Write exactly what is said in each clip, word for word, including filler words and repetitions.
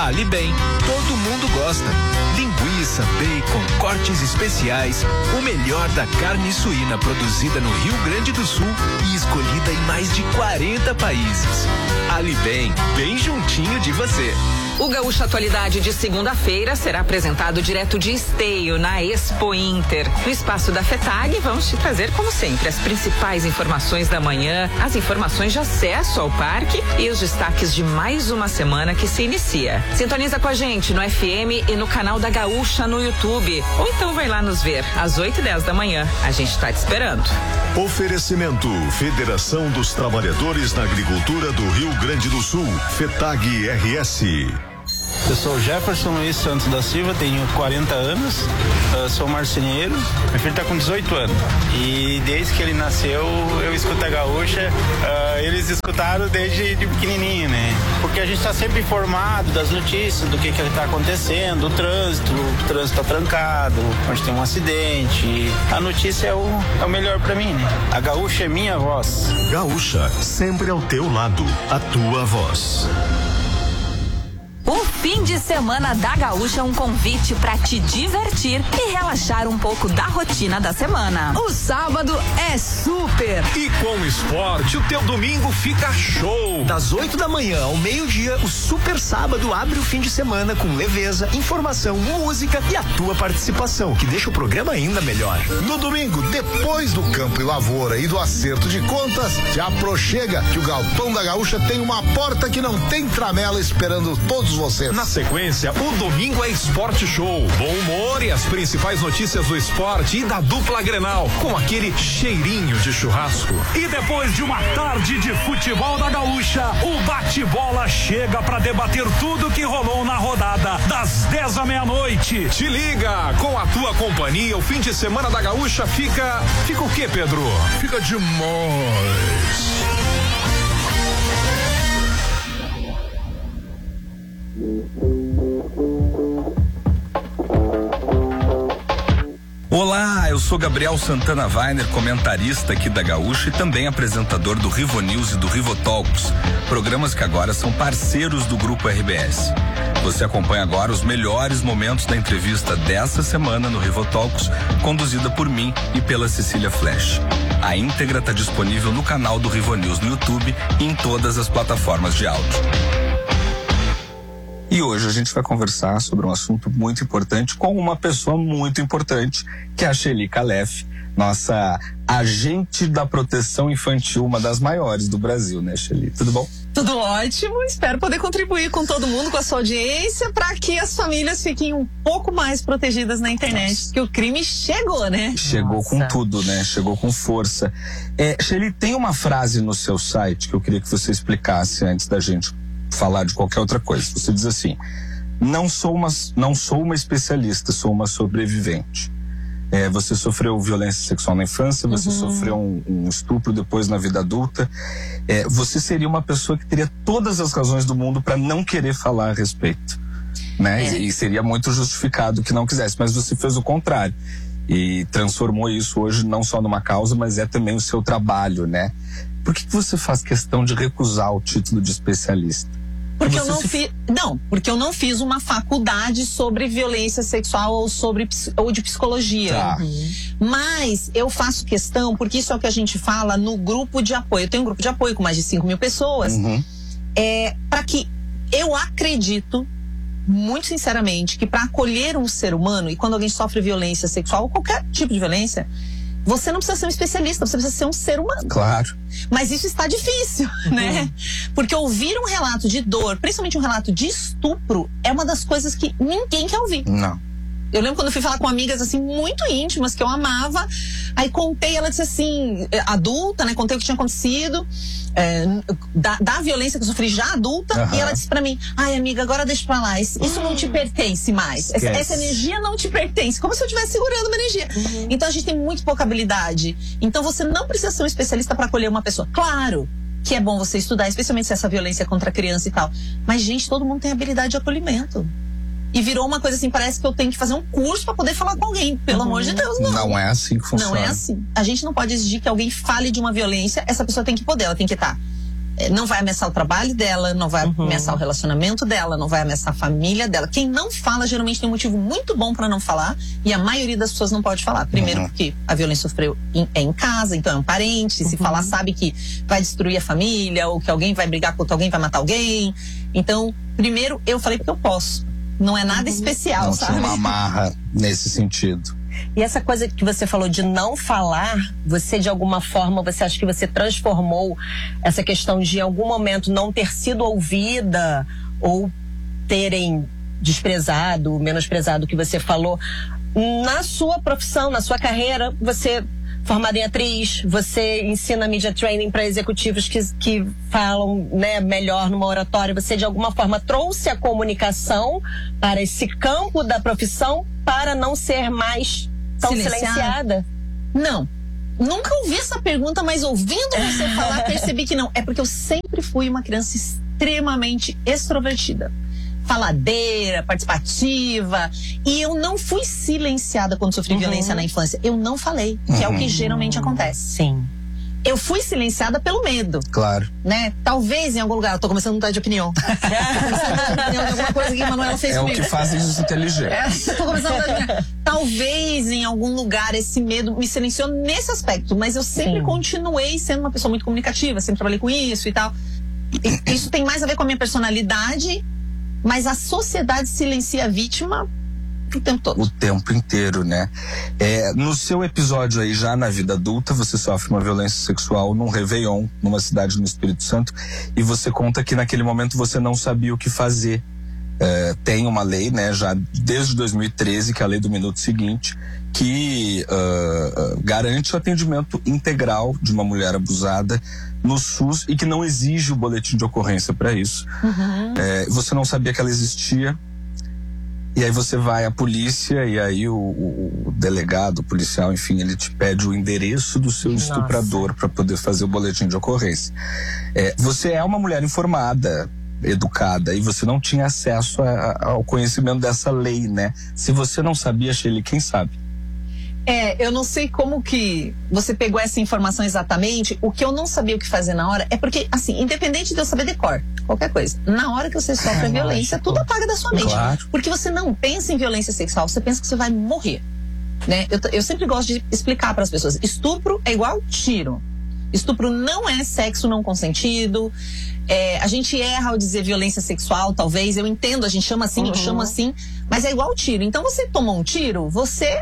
Ali Bem, todo mundo gosta. Linguiça, bacon, cortes especiais, o melhor da carne suína produzida no Rio Grande do Sul e escolhida em mais de quarenta países. Ali Bem, bem juntinho de você. O Gaúcha Atualidade de segunda-feira será apresentado direto de Esteio, na Expo Inter. No espaço da FETAG, vamos te trazer, como sempre, as principais informações da manhã, as informações de acesso ao parque e os destaques de mais uma semana que se inicia. Sintoniza com a gente no F M e no canal da Gaúcha no YouTube. Ou então vai lá nos ver às oito e dez da manhã. A gente está te esperando. Oferecimento: Federação dos Trabalhadores na Agricultura do Rio Grande do Sul, FETAG R S. Eu sou Jefferson Luiz Santos da Silva, tenho quarenta anos, uh, sou marceneiro, meu filho está com dezoito anos e desde que ele nasceu eu escuto a Gaúcha, uh, eles escutaram desde de pequenininho, né? Porque a gente está sempre informado das notícias, do que que está acontecendo, o trânsito, o trânsito está trancado, onde tem um acidente, a notícia é o, é o melhor para mim, né? A Gaúcha é minha voz. Gaúcha, sempre ao teu lado, a tua voz. O fim de semana da Gaúcha é um convite para te divertir e relaxar um pouco da rotina da semana. O sábado é super. E com o esporte, o teu domingo fica show. Das oito da manhã ao meio-dia, o Super Sábado abre o fim de semana com leveza, informação, música e a tua participação, que deixa o programa ainda melhor. No domingo, depois do Campo e Lavoura e do acerto de contas, te aproxega que o Galpão da Gaúcha tem uma porta que não tem tramela esperando todos vocês. Na sequência, o domingo é Esporte Show. Bom humor e as principais notícias do esporte e da dupla Grenal, com aquele cheirinho de churrasco. E depois de uma tarde de futebol da Gaúcha, o bate-bola chega para debater tudo que rolou na rodada das dez à meia-noite. Te liga, com a tua companhia, o fim de semana da Gaúcha fica... Fica o quê, Pedro? Fica demais. Olá, eu sou Gabriel Santana Weiner, comentarista aqui da Gaúcha e também apresentador do Rivo News e do Rivo Talks, programas que agora são parceiros do Grupo R B S. Você acompanha agora os melhores momentos da entrevista dessa semana no Rivo Talks, conduzida por mim e pela Cecília Flash. A íntegra está disponível no canal do Rivo News no YouTube e em todas as plataformas de áudio. E hoje a gente vai conversar sobre um assunto muito importante com uma pessoa muito importante, que é a Shelly Calef, nossa agente da proteção infantil, uma das maiores do Brasil, né, Shelly? Tudo bom? Tudo ótimo, espero poder contribuir com todo mundo, com a sua audiência, para que as famílias fiquem um pouco mais protegidas na internet, Nossa. Porque o crime chegou, né? Chegou Nossa. com tudo, né? Chegou com força. É, Shelly, tem uma frase no seu site que eu queria que você explicasse antes da gente falar de qualquer outra coisa. Você diz assim: não sou uma, não sou uma especialista, sou uma sobrevivente. É, você sofreu violência sexual na infância, você uhum. sofreu um, um estupro depois na vida adulta. É, você seria uma pessoa que teria todas as razões do mundo para não querer falar a respeito, né? É. E, e seria muito justificado que não quisesse, mas você fez o contrário e transformou isso hoje não só numa causa, mas é também o seu trabalho, né? Por que, que você faz questão de recusar o título de especialista? Porque eu não se... fiz, não, porque eu não fiz uma faculdade sobre violência sexual ou sobre ou de psicologia. Tá. Uhum. Mas eu faço questão, porque isso é o que a gente fala no grupo de apoio. Eu tenho um grupo de apoio com mais de cinco mil pessoas. Uhum. É, para que eu acredito, muito sinceramente, que para acolher um ser humano, e quando alguém sofre violência sexual ou qualquer tipo de violência, você não precisa ser um especialista, você precisa ser um ser humano. Claro. Mas isso está difícil, né? Porque ouvir um relato de dor, principalmente um relato de estupro, é uma das coisas que ninguém quer ouvir. Não. Eu lembro quando eu fui falar com amigas, assim, muito íntimas, que eu amava. Aí contei, ela disse assim, adulta, né? Contei o que tinha acontecido, é, da, da violência que eu sofri já adulta. Uhum. E ela disse pra mim, ai amiga, agora deixa pra lá, isso, isso não te pertence mais. Essa, essa energia não te pertence. Como se eu estivesse segurando uma energia. Uhum. Então a gente tem muito pouca habilidade. Então você não precisa ser um especialista pra acolher uma pessoa. Claro que é bom você estudar, especialmente se essa violência é contra a criança e tal. Mas gente, todo mundo tem habilidade de acolhimento. E virou uma coisa assim, parece que eu tenho que fazer um curso para poder falar com alguém. Pelo uhum. amor de Deus, não. Não é assim que funciona. Não é assim. A gente não pode exigir que alguém fale de uma violência, essa pessoa tem que poder, ela tem que estar não vai ameaçar o trabalho dela, não vai uhum. ameaçar o relacionamento dela, não vai ameaçar a família dela. Quem não fala, geralmente tem um motivo muito bom para não falar, e a maioria das pessoas não pode falar. Primeiro, uhum. porque a violência sofreu em, é em casa, então é um parente, uhum. se falar sabe que vai destruir a família, ou que alguém vai brigar contra alguém, vai matar alguém. Então, primeiro, eu falei porque eu posso. Não é nada uhum. especial, não sabe? Não tinha uma amarra nesse sentido. E essa coisa que você falou de não falar, você de alguma forma, você acha que você transformou essa questão de em algum momento não ter sido ouvida ou terem desprezado, menosprezado o que você falou na sua profissão, na sua carreira? Você formada em atriz, você ensina media training para executivos que, que falam, né, melhor numa oratória. Você de alguma forma trouxe a comunicação para esse campo da profissão para não ser mais tão silenciada? silenciada? Não. Nunca ouvi essa pergunta, mas ouvindo você falar, percebi que não. É porque eu sempre fui uma criança extremamente extrovertida. Faladeira, participativa. E eu não fui silenciada quando sofri uhum. violência na infância. Eu não falei, que uhum. é o que geralmente acontece. Sim. Eu fui silenciada pelo medo. Claro. Né? Talvez em algum lugar, eu tô começando a mudar de opinião. Tô começando a mudar de opinião de alguma coisa que a Manuela fez é comigo. É o que fazem os inteligentes. É, tô começando a mudar de opinião. Talvez em algum lugar esse medo me silenciou nesse aspecto, mas eu sempre Sim. continuei sendo uma pessoa muito comunicativa, sempre trabalhei com isso e tal. E isso tem mais a ver com a minha personalidade, mas a sociedade silencia a vítima o tempo todo. O tempo inteiro, né? É, no seu episódio aí, já na vida adulta, você sofre uma violência sexual num Réveillon, numa cidade no Espírito Santo, e você conta que naquele momento você não sabia o que fazer. É, tem uma lei, né, já desde dois mil e treze, que é a lei do minuto seguinte, que uh, uh, garante o atendimento integral de uma mulher abusada no SUS e que não exige o boletim de ocorrência para isso. Uhum. É, você não sabia que ela existia. E aí você vai à polícia e aí o, o, o delegado, o policial, enfim, ele te pede o endereço do seu Nossa. estuprador para poder fazer o boletim de ocorrência. É, você é uma mulher informada, educada, e você não tinha acesso a, a, ao conhecimento dessa lei, né? Se você não sabia, Shelly, quem sabe? É, eu não sei como que você pegou essa informação exatamente. O que eu não sabia o que fazer na hora é porque, assim, independente de eu saber decor, qualquer coisa, na hora que você sofre a violência, tudo apaga da sua mente. Claro. Porque você não pensa em violência sexual, você pensa que você vai morrer, né? Eu, eu sempre gosto de explicar para as pessoas: estupro é igual tiro. Estupro não é sexo não consentido. É, a gente erra ao dizer violência sexual, talvez. Eu entendo, a gente chama assim, uhum. eu chamo assim, mas é igual tiro. Então você tomou um tiro, você...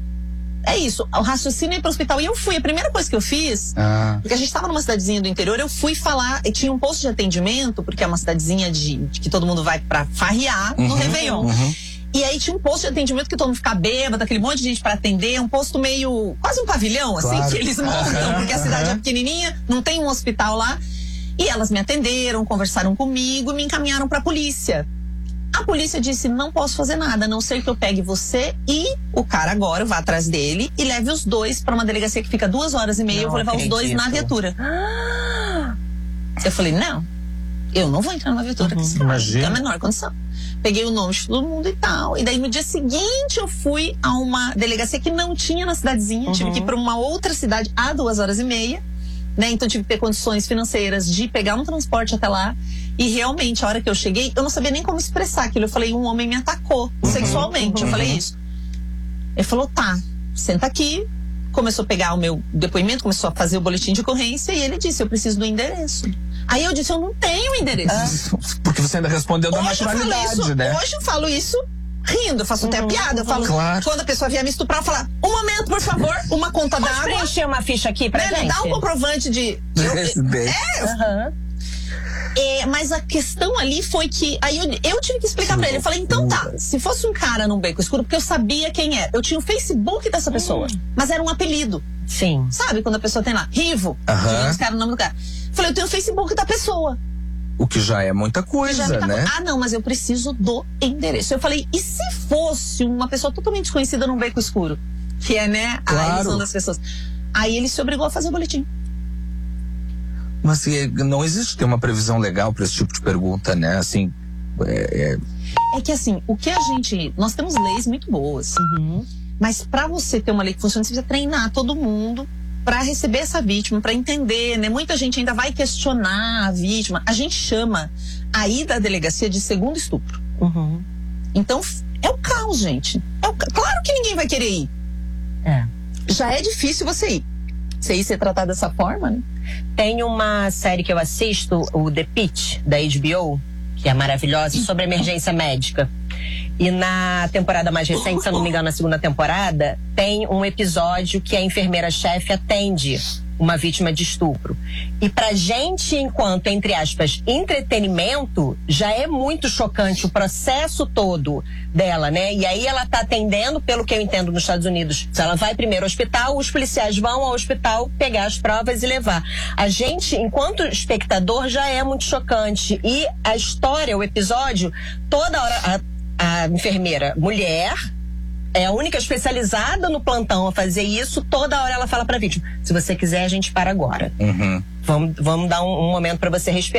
É isso, o raciocínio é ir pro hospital. E eu fui, a primeira coisa que eu fiz, ah. porque a gente estava numa cidadezinha do interior, eu fui falar, e tinha um posto de atendimento, porque é uma cidadezinha de, de que todo mundo vai pra farrear uhum, no Réveillon. Uhum. E aí tinha um posto de atendimento que todo mundo fica bêbado, aquele monte de gente pra atender, um posto meio, quase um pavilhão, assim, claro. que eles montam, porque a cidade é pequenininha, não tem um hospital lá. E elas me atenderam, conversaram comigo e me encaminharam pra polícia. A polícia disse: não posso fazer nada, a não ser que eu pegue você e o cara agora, eu vá atrás dele e leve os dois para uma delegacia que fica duas horas e meia. Não eu vou levar acredito. os dois na viatura. Ah! Eu falei: não, eu não vou entrar numa viatura. Uhum, imagina. É a menor condição. Peguei o nome de todo mundo e tal. E daí no dia seguinte eu fui a uma delegacia que não tinha na cidadezinha. Uhum. Tive que ir para uma outra cidade a duas horas e meia. Né? Então tive que ter condições financeiras de pegar um transporte até lá. E realmente, a hora que eu cheguei, eu não sabia nem como expressar aquilo. Eu falei: um homem me atacou uhum, sexualmente. Uhum. Eu falei isso. Ele falou: tá, senta aqui. Começou a pegar o meu depoimento, começou a fazer o boletim de ocorrência. E ele disse: eu preciso do endereço. Aí eu disse: eu não tenho endereço. Ah, porque você ainda respondeu da naturalidade, isso, né? Hoje eu falo isso rindo, eu faço até a piada. Eu falo, claro. Quando a pessoa vier me estuprar, eu falo: um momento, por favor, uma conta d'água. Pode preencher uma ficha aqui pra né, gente? Dá um comprovante de... de residência. É, uhum. é, mas a questão ali foi que... Aí eu, eu tive que explicar que pra ele. Eu falei: então tá, se fosse um cara num beco escuro, porque eu sabia quem era. Eu tinha o Facebook dessa pessoa, hum. mas era um apelido. Sim. Sabe quando a pessoa tem lá, Rivo, uhum. digamos que era o nome do cara. Eu falei: eu tenho o Facebook da pessoa. O que já é muita coisa, é muita né? Co... Ah, não, mas eu preciso do endereço. Eu falei: e se fosse uma pessoa totalmente desconhecida num beco escuro? Que é, né, claro. a ilusão das pessoas. Aí ele se obrigou a fazer o boletim. Mas não existe ter uma previsão legal para esse tipo de pergunta, né? Assim, é, é... é que assim, o que a gente... Nós temos leis muito boas. Uhum. Mas para você ter uma lei que funcione, você precisa treinar todo mundo para receber essa vítima, para entender, né? Muita gente ainda vai questionar a vítima. A gente chama a ida à delegacia de segundo estupro. Uhum. Então, é o caos, gente. É o ca... Claro que ninguém vai querer ir. É. Já é difícil você ir. Você ir ser tratado dessa forma, né? Tem uma série que eu assisto, o The Pitt, da H B O, que é maravilhosa, sobre emergência médica. E na temporada mais recente, se eu não me engano, na segunda temporada, tem um episódio que a enfermeira-chefe atende uma vítima de estupro. E pra gente, enquanto, entre aspas, entretenimento, já é muito chocante o processo todo dela, né? E aí ela tá atendendo, pelo que eu entendo nos Estados Unidos, se ela vai primeiro ao hospital, os policiais vão ao hospital pegar as provas e levar. A gente, enquanto espectador, já é muito chocante. E a história, o episódio, toda hora... A, a enfermeira mulher é a única especializada no plantão a fazer isso. Toda hora ela fala pra vítima: se você quiser, a gente para agora. Uhum. Vamos, vamos dar um, um momento para você respirar.